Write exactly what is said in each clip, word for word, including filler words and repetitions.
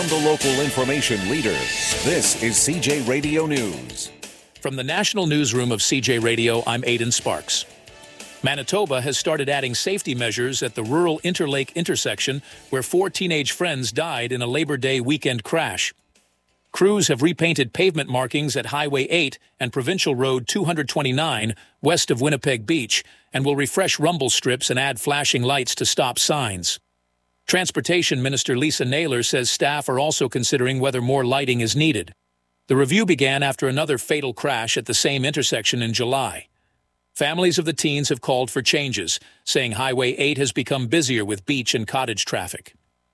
From the local information leader, this is C J Radio News. From the National Newsroom of C J Radio, I'm Aidan Sparks. Manitoba has started adding safety measures at the rural Interlake intersection where four teenage friends died in a Labor Day weekend crash. Crews have repainted pavement markings at Highway eight and Provincial Road two twenty-nine west of Winnipeg Beach and will refresh rumble strips and add flashing lights to stop signs. Transportation Minister Lisa Naylor says staff are also considering whether more lighting is needed. The review began after another fatal crash at the same intersection in July. Families of the teens have called for changes, saying Highway eight has become busier with beach and cottage traffic.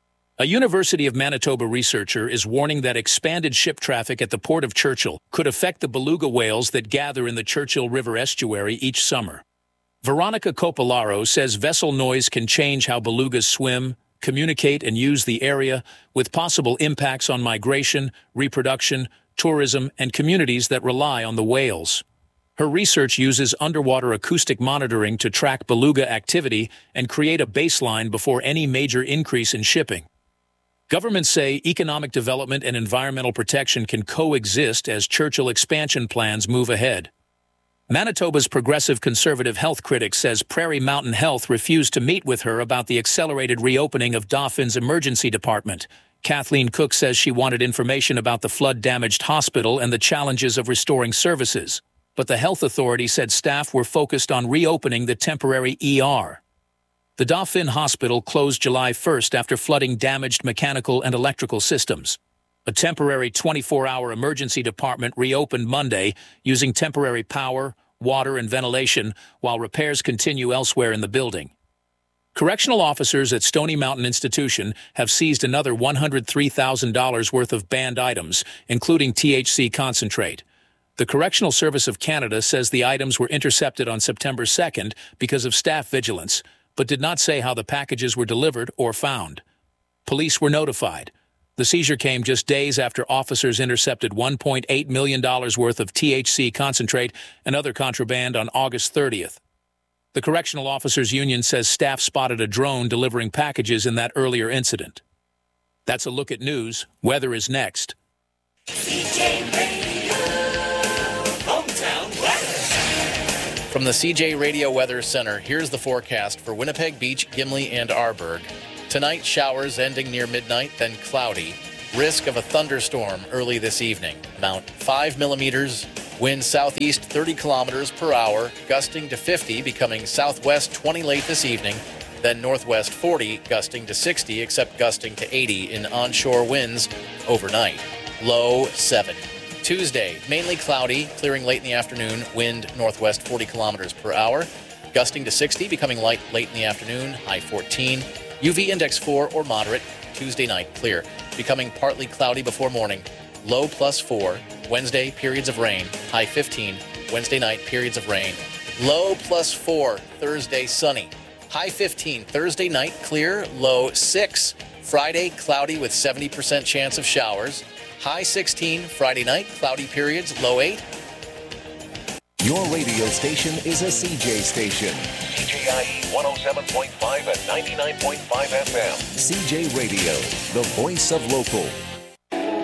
A University of Manitoba researcher is warning that expanded ship traffic at the Port of Churchill could affect the beluga whales that gather in the Churchill River estuary each summer. Veronica Copolaro says vessel noise can change how belugas swim, communicate, and use the area, with possible impacts on migration, reproduction, tourism, and communities that rely on the whales. Her research uses underwater acoustic monitoring to track beluga activity and create a baseline before any major increase in shipping. Governments say economic development and environmental protection can coexist as Churchill expansion plans move ahead. Manitoba's progressive conservative health critic says Prairie Mountain Health refused to meet with her about the accelerated reopening of Dawfin's emergency department. Kathleen Cook says she wanted information about the flood-damaged hospital and the challenges of restoring services. But the health authority said staff were focused on reopening the temporary E R. The Dawfin Hospital closed July first after flooding damaged mechanical and electrical systems. A temporary twenty-four hour emergency department reopened Monday using temporary power, water, and ventilation while repairs continue elsewhere in the building. Correctional officers at Stony Mountain Institution have seized another one hundred three thousand dollars worth of banned items, including T H C concentrate. The Correctional Service of Canada says the items were intercepted on September second because of staff vigilance, but did not say how the packages were delivered or found. Police were notified. The seizure came just days after officers intercepted one point eight million dollars worth of T H C concentrate and other contraband on August thirtieth. The Correctional Officers Union says staff spotted a drone delivering packages in that earlier incident. That's a look at news. Weather is next. C J Radio Hometown Weather. From the C J Radio Weather Center, here's the forecast for Winnipeg Beach, Gimli, and Arborg. Tonight, showers ending near midnight, then cloudy. Risk of a thunderstorm early this evening. Amount five millimeters. Wind southeast thirty kilometers per hour, gusting to fifty, becoming southwest twenty late this evening. Then northwest forty, gusting to sixty, except gusting to eighty in onshore winds overnight. Low seven. Tuesday, mainly cloudy, clearing late in the afternoon. Wind northwest forty kilometers per hour, gusting to sixty, becoming light late in the afternoon. High fourteen. U V index four or moderate. Tuesday night, clear, becoming partly cloudy before morning. Low plus four. Wednesday, periods of rain. High fifteen. Wednesday night, periods of rain. Low plus four. Thursday, sunny. High fifteen. Thursday night, clear. Low six. Friday, cloudy with seventy percent chance of showers. High sixteen. Friday night, cloudy periods. Low eight. Your radio station is a C J station. C J I E one oh seven point five and ninety-nine point five F M. C J Radio, the voice of local.